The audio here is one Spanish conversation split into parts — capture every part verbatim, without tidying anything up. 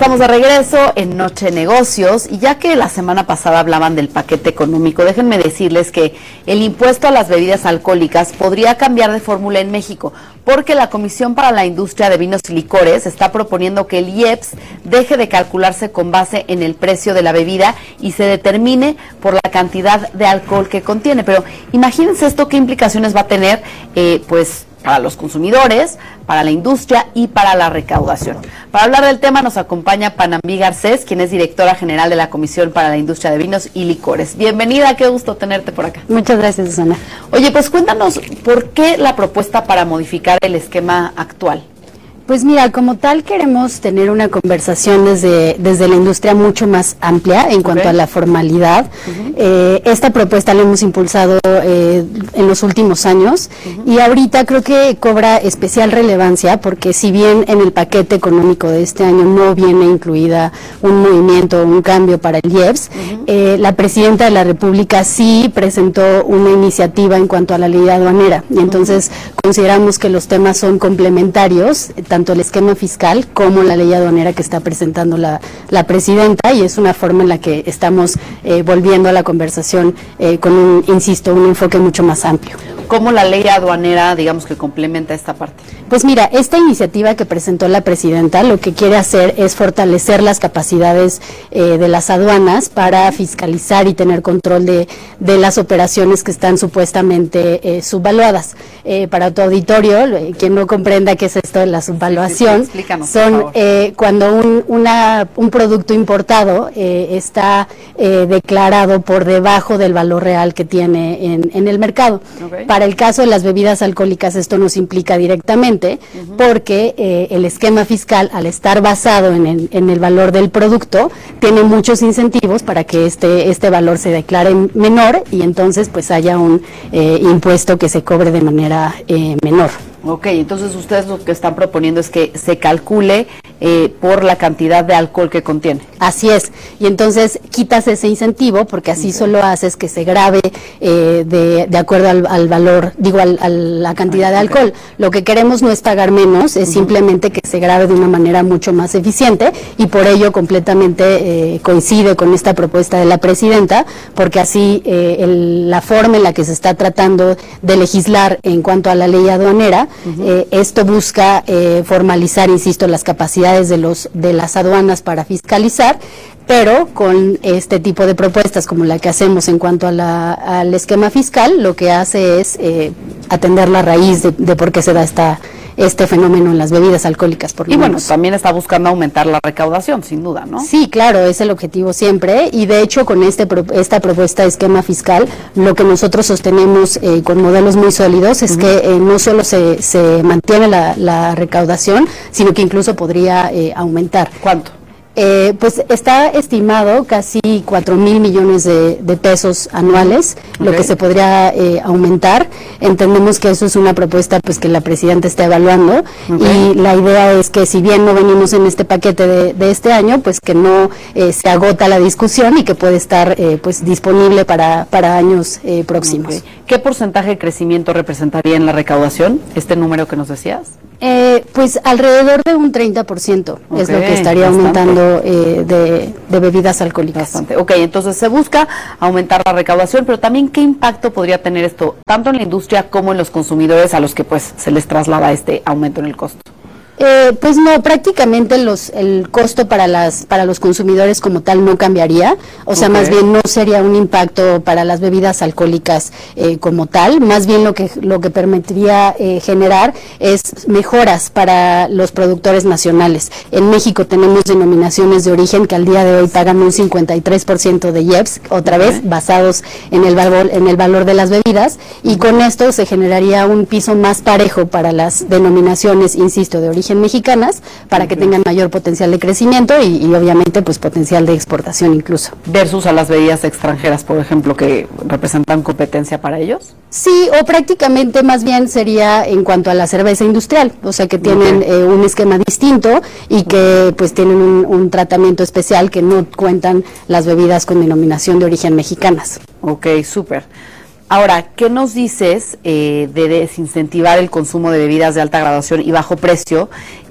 Estamos de regreso en Noche Negocios y ya que la semana pasada hablaban del paquete económico, déjenme decirles que el impuesto a las bebidas alcohólicas podría cambiar de fórmula en México, porque la Comisión para la Industria de Vinos y Licores está proponiendo que el I E P S deje de calcularse con base en el precio de la bebida y se determine por la cantidad de alcohol que contiene. Pero imagínense esto, qué implicaciones va a tener, eh, pues, para los consumidores, para la industria y para la recaudación. Para hablar del tema nos acompaña Panambí Garcés, quien es directora general de la Comisión para la Industria de Vinos y Licores. Bienvenida, qué gusto tenerte por acá. Muchas gracias, Susana. Oye, pues cuéntanos, ¿por qué la propuesta para modificar el esquema actual? Pues mira, como tal queremos tener una conversación desde, desde la industria mucho más amplia en cuanto okay. a la formalidad. Uh-huh. eh, esta propuesta la hemos impulsado eh, en los últimos años uh-huh. y ahorita creo que cobra especial relevancia porque si bien en el paquete económico de este año no viene incluida un movimiento, un cambio para el I E P S, uh-huh. eh, la Presidenta de la República sí presentó una iniciativa en cuanto a la ley aduanera y entonces uh-huh. consideramos que los temas son complementarios, tanto el esquema fiscal como la ley aduanera que está presentando la, la presidenta, y es una forma en la que estamos eh, volviendo a la conversación eh, con un, insisto, un enfoque mucho más amplio. ¿Cómo la ley aduanera, digamos, que complementa esta parte? Pues mira, esta iniciativa que presentó la presidenta lo que quiere hacer es fortalecer las capacidades eh, de las aduanas para fiscalizar y tener control de, de las operaciones que están supuestamente eh, subvaluadas. Eh, para tu auditorio, eh, quien no comprenda qué es esto de la subvaluación, sí, sí, sí. son eh, cuando un, una, un producto importado eh, está eh, declarado por debajo del valor real que tiene en, en el mercado. Okay. Para el caso de las bebidas alcohólicas esto nos implica directamente uh-huh. porque eh, el esquema fiscal, al estar basado en el, en el valor del producto, tiene muchos incentivos para que este, este valor se declare menor y entonces pues haya un eh, impuesto que se cobre de manera eh, menor. Ok, entonces ustedes lo que están proponiendo es que se calcule eh, por la cantidad de alcohol que contiene. Así es, y entonces quitas ese incentivo porque así okay. solo haces que se grave eh, de, de acuerdo al, al valor, digo, al, a la cantidad okay. de alcohol. Lo que queremos no es pagar menos, es uh-huh. simplemente que se grave de una manera mucho más eficiente y por ello completamente eh, coincide con esta propuesta de la presidenta, porque así eh, el, la forma en la que se está tratando de legislar en cuanto a la ley aduanera, Uh-huh. Eh, esto busca eh, formalizar, insisto, las capacidades de los de las aduanas para fiscalizar, pero con este tipo de propuestas como la que hacemos en cuanto a la, al esquema fiscal, lo que hace es eh, atender la raíz de, de por qué se da esta este fenómeno en las bebidas alcohólicas. Por y bueno, también está buscando aumentar la recaudación, sin duda, ¿no? Sí, claro, es el objetivo siempre, y de hecho con este esta propuesta de esquema fiscal, lo que nosotros sostenemos eh, con modelos muy sólidos es uh-huh. que eh, no solo se, se mantiene la, la recaudación, sino que incluso podría eh, aumentar. ¿Cuánto? Eh, pues está estimado casi cuatro mil millones de, de pesos anuales, okay. lo que se podría eh, aumentar. Entendemos que eso es una propuesta pues que la presidenta está evaluando okay. y la idea es que si bien no venimos en este paquete de, de este año, pues que no eh, se agota la discusión y que puede estar eh, pues disponible para, para años eh, próximos. Okay. ¿Qué porcentaje de crecimiento representaría en la recaudación este número que nos decías? Eh, pues alrededor de un treinta por ciento okay, es lo que estaría bastante. aumentando eh, de, de bebidas alcohólicas. Bastante. Ok, entonces se busca aumentar la recaudación, pero también ¿qué impacto podría tener esto tanto en la industria como en los consumidores a los que pues se les traslada este aumento en el costo? Eh, pues no, prácticamente los, el costo para las para los consumidores como tal no cambiaría, o sea, okay. más bien no sería un impacto para las bebidas alcohólicas eh, como tal, más bien lo que lo que permitiría eh, generar es mejoras para los productores nacionales. En México tenemos denominaciones de origen que al día de hoy pagan un cincuenta y tres por ciento de I E P S, otra okay. vez basados en el valor en el valor de las bebidas, y uh-huh. con esto se generaría un piso más parejo para las denominaciones, insisto, de origen mexicanas, para que tengan mayor potencial de crecimiento y, y obviamente pues potencial de exportación incluso. Versus a las bebidas extranjeras, por ejemplo, que representan competencia para ellos. Sí, o prácticamente más bien sería en cuanto a la cerveza industrial, o sea que tienen okay. eh, un esquema distinto y que pues tienen un, un tratamiento especial que no cuentan las bebidas con denominación de origen mexicanas. Ok, súper. Ahora, ¿qué nos dices eh, de desincentivar el consumo de bebidas de alta graduación y bajo precio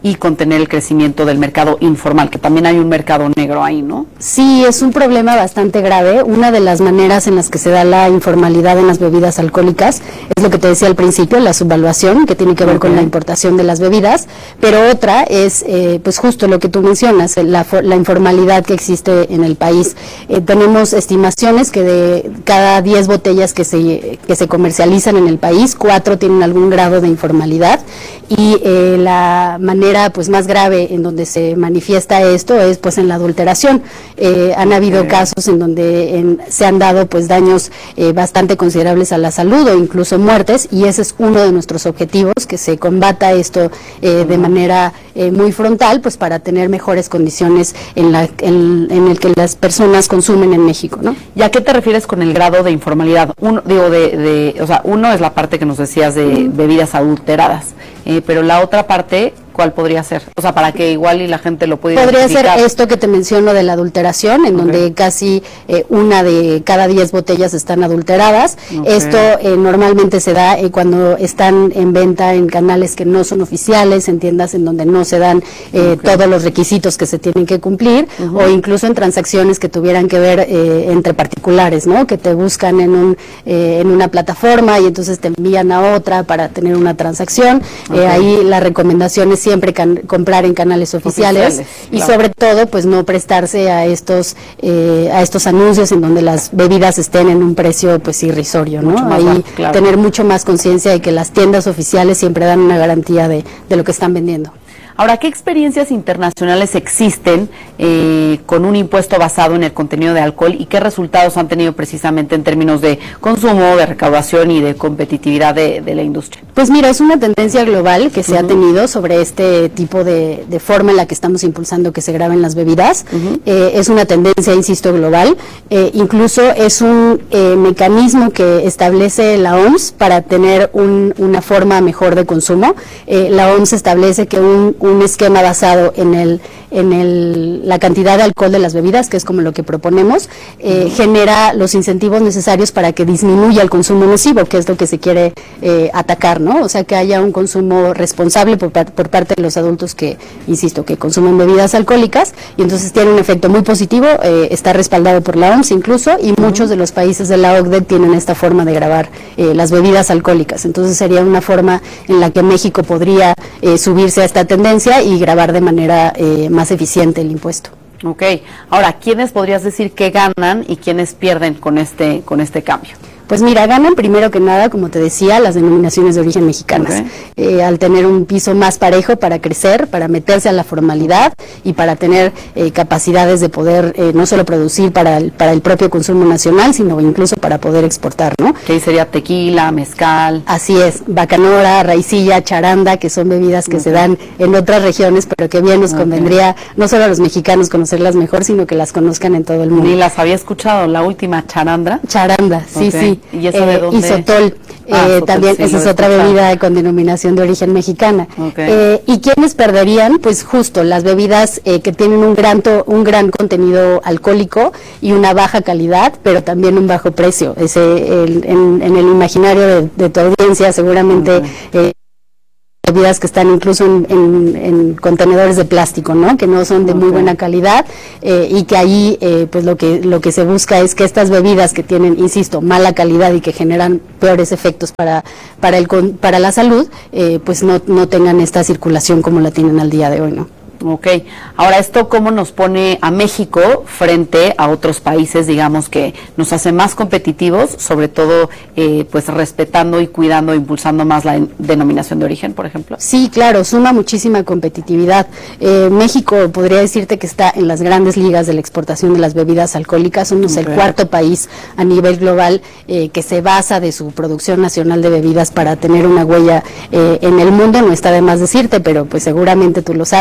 y contener el crecimiento del mercado informal, que también hay un mercado negro ahí, ¿no? Sí, es un problema bastante grave. Una de las maneras en las que se da la informalidad en las bebidas alcohólicas es lo que te decía al principio, la subvaluación, que tiene que ver okay. con la importación de las bebidas, pero otra es, eh, pues justo lo que tú mencionas, la, la informalidad que existe en el país. Eh, tenemos estimaciones que de cada diez botellas que se, que se comercializan en el país, cuatro tienen algún grado de informalidad, y eh, la manera pues más grave en donde se manifiesta esto es pues en la adulteración. Eh, han habido okay. casos en donde en, se han dado pues daños eh, bastante considerables a la salud o incluso muertes, y ese es uno de nuestros objetivos, que se combata esto eh, de manera eh, muy frontal, pues para tener mejores condiciones en, la, en, en el que las personas consumen en México, ¿no? ¿Y a qué te refieres con el grado de informalidad? Uno, digo, de, de, o sea, uno es la parte que nos decías de mm. bebidas adulteradas, eh, pero la otra parte, ¿cuál podría ser? O sea, para que igual y la gente lo pueda Podría ser esto que te menciono de la adulteración, en okay. donde casi eh, una de cada diez botellas están adulteradas. Okay. Esto eh, normalmente se da eh, cuando están en venta en canales que no son oficiales, en tiendas en donde no se dan eh, okay. todos los requisitos que se tienen que cumplir, uh-huh. o incluso en transacciones que tuvieran que ver eh, entre particulares, ¿no? Que te buscan en un eh, en una plataforma y entonces te envían a otra para tener una transacción. Okay. Eh, ahí la recomendación es siempre can, comprar en canales oficiales, oficiales y claro. sobre todo pues no prestarse a estos eh, a estos anuncios en donde las bebidas estén en un precio pues irrisorio, ¿no? Ahí bajo, claro. tener mucho más conciencia de que las tiendas oficiales siempre dan una garantía de, de lo que están vendiendo. Ahora, ¿qué experiencias internacionales existen eh, con un impuesto basado en el contenido de alcohol y qué resultados han tenido precisamente en términos de consumo, de recaudación y de competitividad de, de la industria? Pues mira, es una tendencia global que se uh-huh. ha tenido sobre este tipo de, de forma en la que estamos impulsando que se graben las bebidas. Uh-huh. Eh, es una tendencia, insisto, global. Eh, incluso es un eh, mecanismo que establece la O M S para tener un, una forma mejor de consumo. Eh, la O M S establece que un un esquema basado en el en el, la cantidad de alcohol de las bebidas, que es como lo que proponemos, eh, uh-huh. genera los incentivos necesarios para que disminuya el consumo nocivo, que es lo que se quiere eh, atacar, ¿no? O sea, que haya un consumo responsable por, por parte de los adultos que, insisto, que consumen bebidas alcohólicas, y entonces tiene un efecto muy positivo, eh, está respaldado por la O M S incluso, y uh-huh. muchos de los países de la O C D E tienen esta forma de gravar eh, las bebidas alcohólicas. Entonces sería una forma en la que México podría eh, subirse a esta tendencia y grabar de manera eh, más más eficiente el impuesto. Ok, ahora, ¿quiénes podrías decir que ganan y quiénes pierden con este, con este cambio? Pues mira, ganan primero que nada, como te decía, las denominaciones de origen mexicanas, okay. eh, al tener un piso más parejo para crecer, para meterse a la formalidad y para tener eh, capacidades de poder eh, no solo producir para el, para el propio consumo nacional, sino incluso para poder exportar, ¿no? Que ahí sería tequila, mezcal. Así es, bacanora, raicilla, charanda, que son bebidas que okay. se dan en otras regiones, pero que bien nos okay. convendría no solo a los mexicanos conocerlas mejor, sino que las conozcan en todo el mundo. Ni las había escuchado, la última charandra. Charanda, sí, okay. sí. ¿Y eso de dónde? Isotol, ah, eh, también sí, esa es otra bebida con denominación de origen mexicana. Okay. Eh, ¿Y quiénes perderían? Pues justo las bebidas eh, que tienen un gran, to, un gran contenido alcohólico y una baja calidad, pero también un bajo precio. Ese, el, en, en el imaginario de, de tu audiencia seguramente... Okay. Eh, bebidas que están incluso en, en, en contenedores de plástico, ¿no? Que no son de okay. muy buena calidad eh, y que ahí eh, pues lo que lo que se busca es que estas bebidas que tienen, insisto, mala calidad y que generan peores efectos para para el para la salud, eh, pues no no tengan esta circulación como la tienen al día de hoy, ¿no? Ok, ahora esto cómo nos pone a México frente a otros países, digamos, que nos hace más competitivos, sobre todo eh, pues respetando y cuidando, impulsando más la denominación de origen, por ejemplo. Sí, claro, suma muchísima competitividad. Eh, México podría decirte que está en las grandes ligas de la exportación de las bebidas alcohólicas, somos okay. el cuarto país a nivel global eh, que se basa de su producción nacional de bebidas para tener una huella eh, en el mundo, no está de más decirte, pero pues seguramente tú lo sabes, el tequila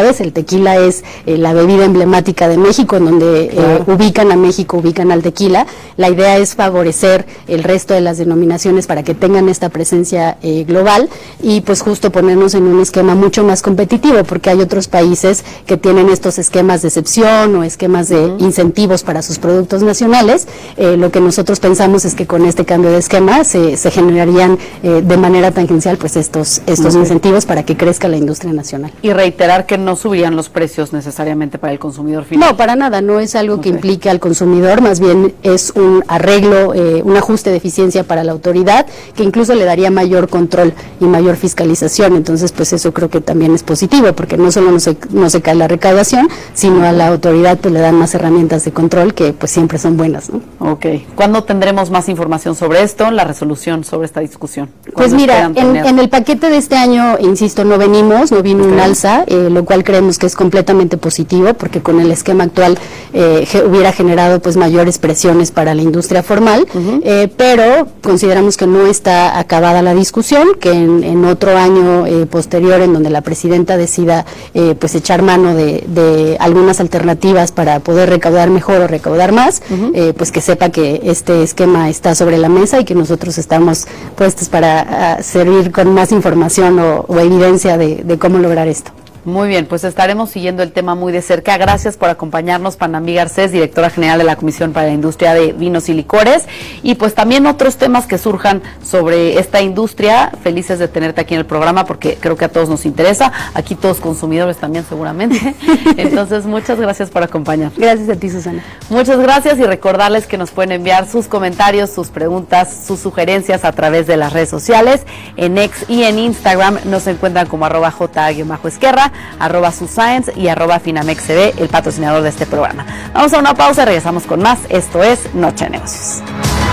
tequila es eh, la bebida emblemática de México, en donde eh, ubican a México, ubican al tequila. La idea es favorecer el resto de las denominaciones para que tengan esta presencia eh, global y pues justo ponernos en un esquema mucho más competitivo, porque hay otros países que tienen estos esquemas de excepción o esquemas de uh-huh. incentivos para sus productos nacionales. Eh, lo que nosotros pensamos es que con este cambio de esquema se, se generarían eh, de manera tangencial pues estos, estos uh-huh. incentivos para que crezca la industria nacional. Y reiterar que no subirían los precios necesariamente para el consumidor final. No, para nada, no es algo okay. que implique al consumidor, más bien es un arreglo, eh, un ajuste de eficiencia para la autoridad, que incluso le daría mayor control y mayor fiscalización. Entonces, pues eso creo que también es positivo, porque no solo no se, no se cae la recaudación, sino a la autoridad pues le dan más herramientas de control que pues siempre son buenas, ¿no? Ok. ¿Cuándo tendremos más información sobre esto, la resolución sobre esta discusión? Pues mira, en, en el paquete de este año, insisto, no venimos, no vino okay. un alza, eh, lo cual creemos que es completamente positivo, porque con el esquema actual eh, ge, hubiera generado pues mayores presiones para la industria formal, uh-huh. eh, pero consideramos que no está acabada la discusión, que en, en otro año eh, posterior, en donde la presidenta decida eh, pues echar mano de, de algunas alternativas para poder recaudar mejor o recaudar más, uh-huh. eh, pues que sepa que este esquema está sobre la mesa y que nosotros estamos puestos para uh, servir con más información o, o evidencia de, de cómo lograr esto. Muy bien, pues estaremos siguiendo el tema muy de cerca. Gracias por acompañarnos, Panambi Garcés, directora general de la Comisión para la Industria de Vinos y Licores, y pues también otros temas que surjan sobre esta industria. Felices de tenerte aquí en el programa porque creo que a todos nos interesa, aquí todos consumidores también seguramente. Entonces, muchas gracias por acompañarnos. Gracias a ti, Susana. Muchas gracias, y recordarles que nos pueden enviar sus comentarios, sus preguntas, sus sugerencias a través de las redes sociales. En X y en Instagram nos encuentran como arroba J-Esquerra, arroba Suscience y arroba FinamexCB, el patrocinador de este programa. Vamos a una pausa, regresamos con más. Esto es Noche de Negocios.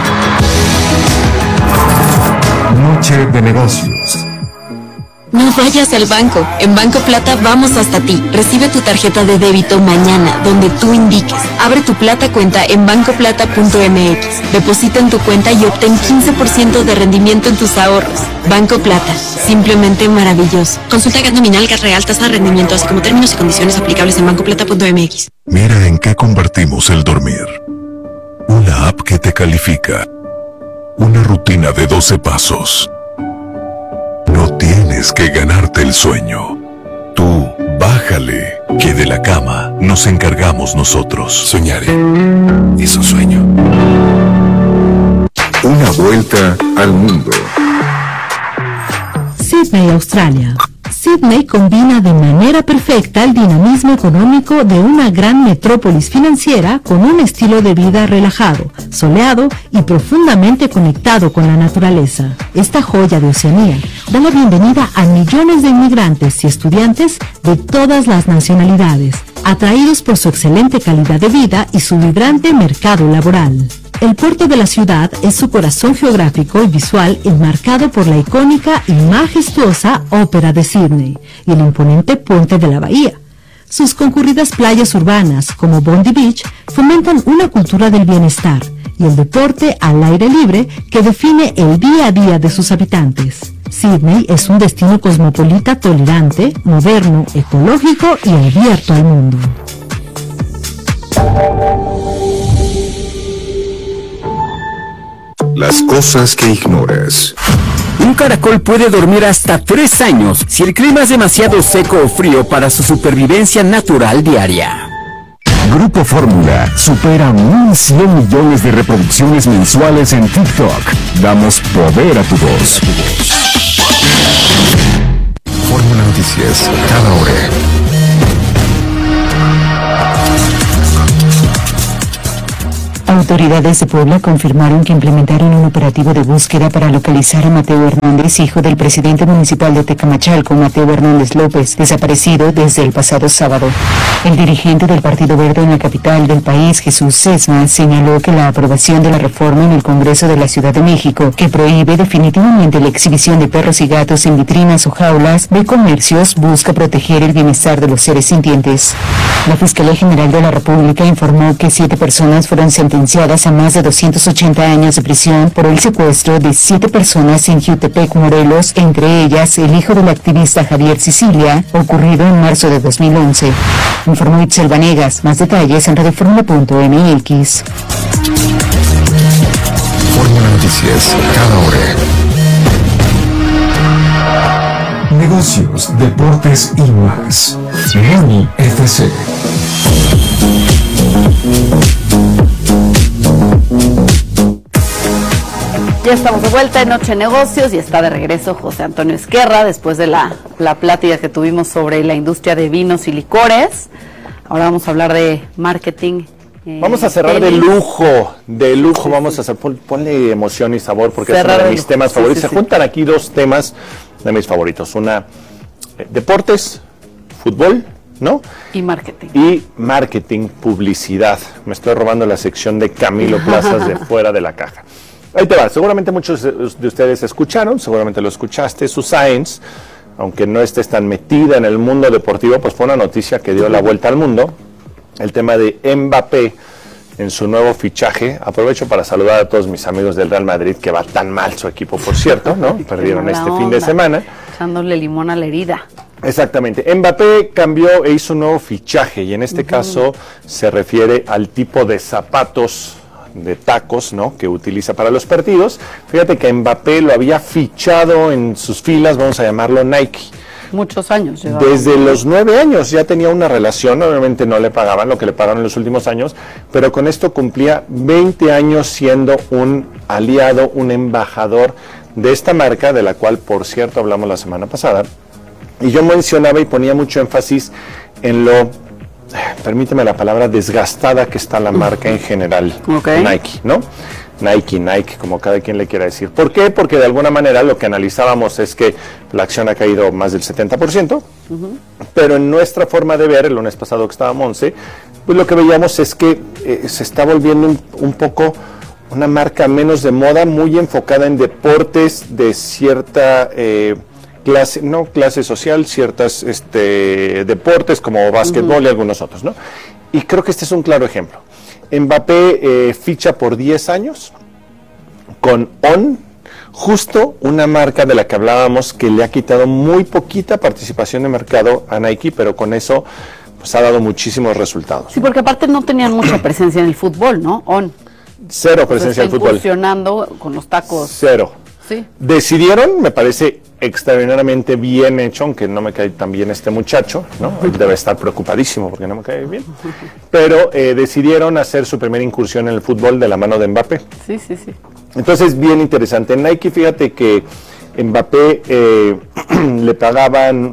Noche de Negocios. No vayas al banco. En Banco Plata vamos hasta ti. Recibe tu tarjeta de débito mañana, donde tú indiques. Abre tu Plata cuenta en banco plata punto m x. Deposita en tu cuenta y obtén quince por ciento de rendimiento en tus ahorros. Banco Plata. Simplemente maravilloso. Consulta gas nominal, gas real, tasa de rendimiento, así como términos y condiciones aplicables en banco plata punto m x. Mira en qué convertimos el dormir. Una app que te califica. Una rutina de doce pasos. No tienes que ganarte el sueño. Tú, bájale, que de la cama nos encargamos nosotros. Soñaré. Es un sueño. Una vuelta al mundo. Sydney, Australia. Sydney combina de manera perfecta el dinamismo económico de una gran metrópolis financiera con un estilo de vida relajado, soleado y profundamente conectado con la naturaleza. Esta joya de Oceanía da la bienvenida a millones de inmigrantes y estudiantes de todas las nacionalidades, atraídos por su excelente calidad de vida y su vibrante mercado laboral. El puerto de la ciudad es su corazón geográfico y visual, enmarcado por la icónica y majestuosa Ópera de Sydney y el imponente puente de la bahía. Sus concurridas playas urbanas, como Bondi Beach, fomentan una cultura del bienestar y el deporte al aire libre que define el día a día de sus habitantes. Sydney es un destino cosmopolita tolerante, moderno, ecológico y abierto al mundo. Las cosas que ignoras. Un caracol puede dormir hasta tres años si el clima es demasiado seco o frío para su supervivencia natural diaria. Grupo Fórmula supera mil cien millones de reproducciones mensuales en TikTok. Damos poder a tu voz. Fórmula Noticias, cada hora. Autoridades de Puebla confirmaron que implementaron un operativo de búsqueda para localizar a Mateo Hernández, hijo del presidente municipal de Tecamachalco, Mateo Hernández López, desaparecido desde el pasado sábado. El dirigente del Partido Verde en la capital del país, Jesús Sesma, señaló que la aprobación de la reforma en el Congreso de la Ciudad de México, que prohíbe definitivamente la exhibición de perros y gatos en vitrinas o jaulas de comercios, busca proteger el bienestar de los seres sintientes. La Fiscalía General de la República informó que siete personas fueron sentenciadas sentenciadas a más de doscientos ochenta años de prisión por el secuestro de siete personas en Jiutepec, Morelos, entre ellas el hijo del activista Javier Sicilia, ocurrido en marzo de dos mil once. Informó Itzel Vanegas. Más detalles en radioformula punto m x. Fórmula Noticias, cada hora. Negocios, deportes y más. Money F C. Ya estamos de vuelta en Noche Negocios y está de regreso José Antonio Ezquerra después de la, la plática que tuvimos sobre la industria de vinos y licores. Ahora vamos a hablar de marketing. Eh, vamos a cerrar tenis. de lujo, de lujo, sí, vamos sí. a hacer, pon, ponle emoción y sabor porque cerrar es uno de mis lujo. temas favoritos. Sí, sí, Se sí. juntan aquí dos temas de mis favoritos, una eh, deportes, fútbol, ¿no? Y marketing. Y marketing, publicidad. Me estoy robando la sección de Camilo Plazas de Fuera de la Caja. Ahí te va, seguramente muchos de ustedes escucharon, seguramente lo escuchaste, su Science, aunque no estés tan metida en el mundo deportivo, pues fue una noticia que dio la vuelta al mundo. El tema de Mbappé en su nuevo fichaje. Aprovecho para saludar a todos mis amigos del Real Madrid, que va tan mal su equipo, por cierto, ¿no? Perdieron este onda. fin de semana. Echándole limón a la herida. Exactamente. Mbappé cambió e hizo un nuevo fichaje y en este uh-huh. caso se refiere al tipo de zapatos de tacos, ¿no?, que utiliza para los partidos. Fíjate que Mbappé lo había fichado en sus filas, vamos a llamarlo Nike. Muchos años. Llevaba. Desde los nueve años ya tenía una relación, obviamente no le pagaban lo que le pagaron en los últimos años, pero con esto cumplía veinte años siendo un aliado, un embajador de esta marca, de la cual, por cierto, hablamos la semana pasada. Y yo mencionaba y ponía mucho énfasis en lo, permíteme la palabra, desgastada que está la marca en general, okay. Nike, ¿no? Nike, Nike, como cada quien le quiera decir. ¿Por qué? Porque de alguna manera lo que analizábamos es que la acción ha caído más del setenta por ciento, uh-huh. pero en nuestra forma de ver, el lunes pasado que estaba Monse, pues lo que veíamos es que eh, se está volviendo un, un poco una marca menos de moda, muy enfocada en deportes de cierta eh, clase, no clase social, ciertos este, deportes como básquetbol uh-huh. y algunos otros, ¿no? Y creo que este es un claro ejemplo. Mbappé eh, ficha por diez años con On, justo una marca de la que hablábamos que le ha quitado muy poquita participación de mercado a Nike, pero con eso pues ha dado muchísimos resultados. Sí, porque aparte no tenían mucha presencia en el fútbol, ¿no? On. Cero presencia en el fútbol. Funcionando con los tacos. Cero. Sí. Decidieron, me parece extraordinariamente bien hecho, aunque no me cae tan bien este muchacho, ¿no? Debe estar preocupadísimo porque no me cae bien. Pero eh, decidieron hacer su primera incursión en el fútbol de la mano de Mbappé. Sí, sí, sí. Entonces, bien interesante. En Nike, fíjate que Mbappé eh, le pagaban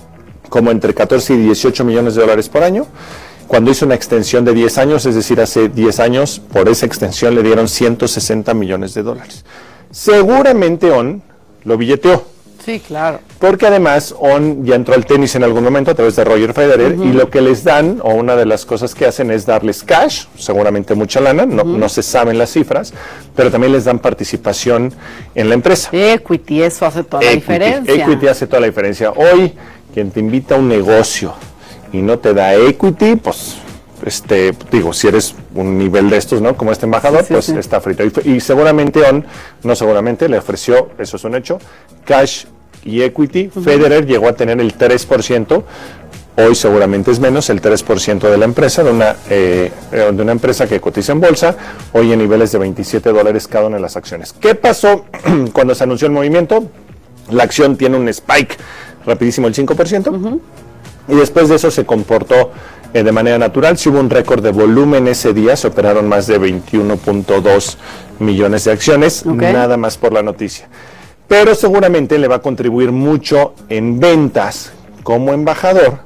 como entre catorce y dieciocho millones de dólares por año. Cuando hizo una extensión de diez años, es decir, hace diez años, por esa extensión le dieron ciento sesenta millones de dólares. Seguramente On lo billeteó. Sí, claro. Porque además On ya entró al tenis en algún momento a través de Roger Federer, uh-huh. y lo que les dan, o una de las cosas que hacen es darles cash, seguramente mucha lana, no, uh-huh. no se saben las cifras, pero también les dan participación en la empresa. Equity, eso hace toda la Equity, diferencia. Equity hace toda la diferencia. Hoy, quien te invita a un negocio y no te da equity, pues, este, digo, si eres un nivel de estos, ¿no? Como este embajador, sí, sí, pues sí. está frito. Y, y seguramente On, no seguramente, le ofreció, eso es un hecho, cash y equity. Uh-huh. Federer llegó a tener el tres por ciento, hoy seguramente es menos, el tres por ciento de la empresa, de una, eh, de una empresa que cotiza en bolsa, hoy en niveles de veintisiete dólares cada una de las acciones. ¿Qué pasó cuando se anunció el movimiento? La acción tiene un spike rapidísimo, el cinco por ciento, uh-huh. y después de eso se comportó eh, de manera natural. Si hubo un récord de volumen ese día, se operaron más de veintiuno punto dos millones de acciones, okay. nada más por la noticia. Pero seguramente le va a contribuir mucho en ventas como embajador,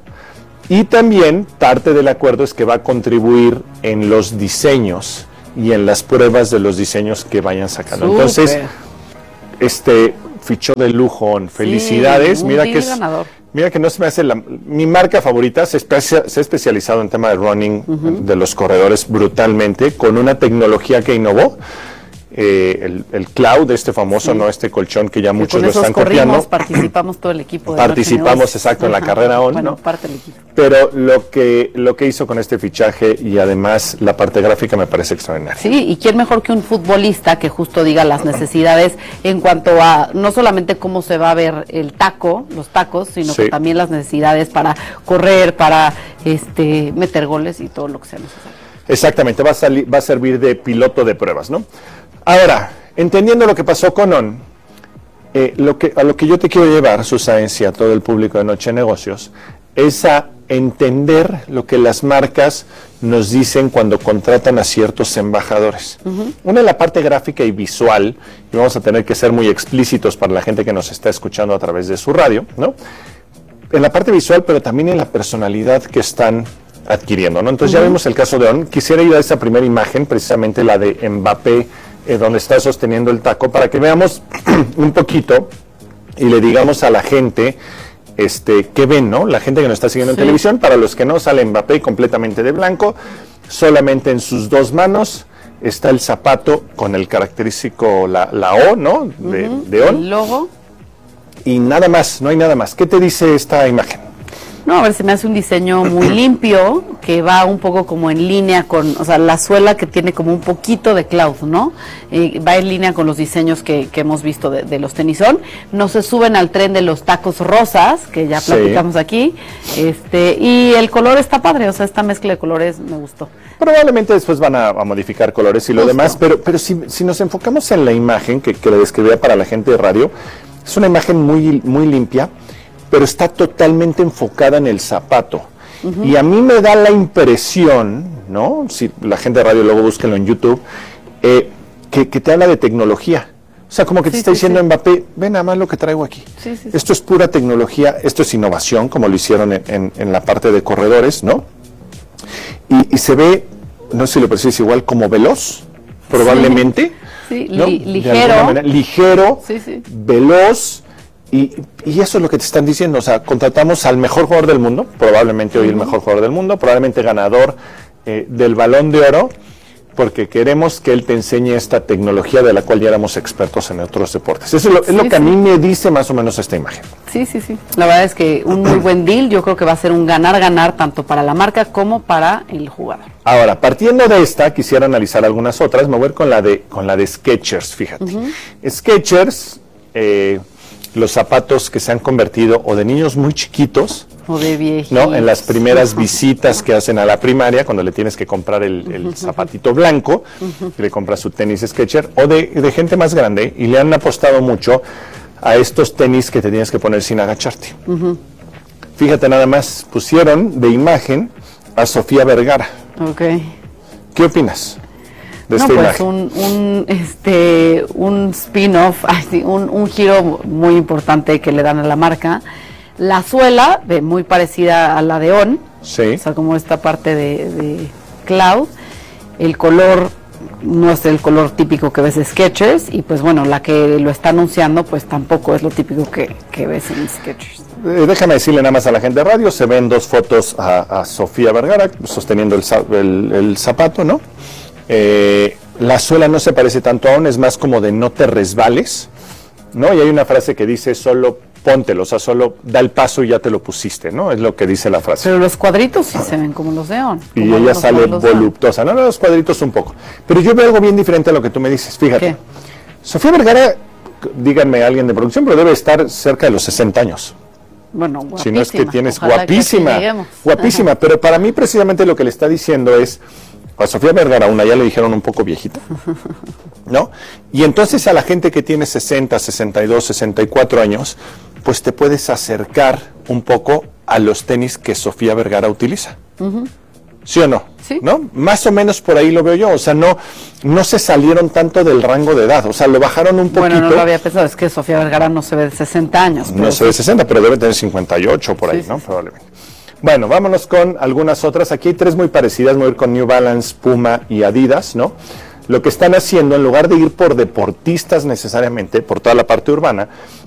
y también parte del acuerdo es que va a contribuir en los diseños y en las pruebas de los diseños que vayan sacando. Super. Entonces, este fichó de lujo. Felicidades. Sí, mira que es ganador. Mira que no se me hace la, mi marca favorita, se, especia, se ha especializado en tema de running, uh-huh. de los corredores brutalmente, con una tecnología que innovó, eh, el, el Cloud, este famoso, sí. ¿no? Este colchón que ya muchos con lo están corrimos, copiando. Participamos todo el equipo. De Participamos, exacto, en la carrera ON, bueno, ¿no? parte del equipo. Pero lo que, lo que hizo con este fichaje y además la parte gráfica me parece extraordinaria. Sí, y quién mejor que un futbolista que justo diga las necesidades en cuanto a no solamente cómo se va a ver el taco, los tacos, sino sí. que también las necesidades para correr, para este meter goles y todo lo que sea necesario. Exactamente, va a, salir, va a servir de piloto de pruebas, ¿no? Ahora, entendiendo lo que pasó con ON, eh, lo que, a lo que yo te quiero llevar, Susaencia, a todo el público de Noche de Negocios, es a entender lo que las marcas nos dicen cuando contratan a ciertos embajadores. Uh-huh. Una es la parte gráfica y visual, y vamos a tener que ser muy explícitos para la gente que nos está escuchando a través de su radio, ¿no? En la parte visual, pero también en la personalidad que están adquiriendo, ¿no? Entonces uh-huh. ya vimos el caso de ON. Quisiera ir a esa primera imagen, precisamente la de Mbappé, eh, donde está sosteniendo el taco, para que veamos un poquito y le digamos a la gente este, qué ven, ¿no? La gente que nos está siguiendo sí. en televisión, para los que no, sale Mbappé completamente de blanco, solamente en sus dos manos está el zapato con el característico, la, la O, ¿no? De, uh-huh. de ON. El logo. Y nada más, no hay nada más. ¿Qué te dice esta imagen? No, a ver, se me hace un diseño muy limpio, que va un poco como en línea con, o sea, la suela que tiene como un poquito de Cloud, ¿no? Eh, va en línea con los diseños que, que hemos visto de, de los tenisón. No se suben al tren de los tacos rosas, que ya platicamos sí. aquí, este, y el color está padre, o sea, esta mezcla de colores me gustó. Probablemente después van a, a modificar colores y lo Justo. demás, pero, pero si, si nos enfocamos en la imagen, que, que le describía para la gente de radio, es una imagen muy, muy limpia, pero está totalmente enfocada en el zapato. Uh-huh. Y a mí me da la impresión, ¿no? Si la gente de radio luego búsquenlo en YouTube, eh, que, que te habla de tecnología. O sea, como que sí, te está sí, diciendo sí. Mbappé, ve nada más lo que traigo aquí. Sí, sí, esto sí. es pura tecnología, esto es innovación, como lo hicieron en, en, en la parte de corredores, ¿no? Y, y se ve, no sé si lo percibes igual, como veloz, probablemente. Sí, sí. ¿no? Li- ligero. Manera, ligero, sí, sí. veloz. Y, y eso es lo que te están diciendo, o sea, contratamos al mejor jugador del mundo, probablemente hoy uh-huh. el mejor jugador del mundo, probablemente ganador eh, del Balón de Oro, porque queremos que él te enseñe esta tecnología de la cual ya éramos expertos en otros deportes. Eso es lo, sí, es lo que sí. a mí me dice más o menos esta imagen. Sí, sí, sí. La verdad es que un muy buen deal, yo creo que va a ser un ganar-ganar tanto para la marca como para el jugador. Ahora, partiendo de esta, quisiera analizar algunas otras, me voy a ir con la de, con la de Skechers, fíjate. Uh-huh. Skechers, eh, los zapatos que se han convertido o de niños muy chiquitos o de viejitos, ¿no? En las primeras visitas que hacen a la primaria, cuando le tienes que comprar el, el zapatito blanco, que le compras su tenis Skechers, o de, de gente más grande, y le han apostado mucho a estos tenis que te tienes que poner sin agacharte. Uh-huh. Fíjate nada más, pusieron de imagen a Sofía Vergara. Okay. ¿Qué opinas? No, pues un, un, este, un spin-off, un, un giro muy importante que le dan a la marca. La suela, de, muy parecida a la de ON, sí. o sea, como esta parte de, de Cloud. El color no es el color típico que ves de Skechers, y pues bueno, la que lo está anunciando, pues tampoco es lo típico que, que ves en Skechers. Eh, déjame decirle nada más a la gente de radio, se ven dos fotos a, a Sofía Vergara sosteniendo el, el, el zapato, ¿no? Eh, la suela no se parece tanto a ON, es más como de no te resbales, ¿no? Y hay una frase que dice solo póntelo, o sea, solo da el paso y ya te lo pusiste, ¿no? Es lo que dice la frase. Pero los cuadritos sí se ven como los de ON. Y ella sale voluptuosa, no, no, los cuadritos un poco. Pero yo veo algo bien diferente a lo que tú me dices, fíjate. ¿Qué? Sofía Vergara, díganme alguien de producción, pero debe estar cerca de los sesenta años. Bueno, guapísima. Si no es que tienes Ojalá guapísima, que guapísima, Ajá. pero para mí precisamente lo que le está diciendo es, a Sofía Vergara, una ya le dijeron un poco viejita, ¿no? Y entonces a la gente que tiene sesenta, sesenta y dos, sesenta y cuatro años, pues te puedes acercar un poco a los tenis que Sofía Vergara utiliza. Uh-huh. ¿Sí o no? Sí. ¿No? Más o menos por ahí lo veo yo, o sea, no, no se salieron tanto del rango de edad, o sea, lo bajaron un poquito. Bueno, no lo había pensado, es que Sofía Vergara no se ve de sesenta años. No se ve de sesenta, pero debe tener cincuenta y ocho por ahí, sí, ¿no? Sí. Probablemente. Bueno, vámonos con algunas otras. Aquí hay tres muy parecidas, voy a ir con New Balance, Puma y Adidas, ¿no? Lo que están haciendo, en lugar de ir por deportistas necesariamente, por toda la parte urbana,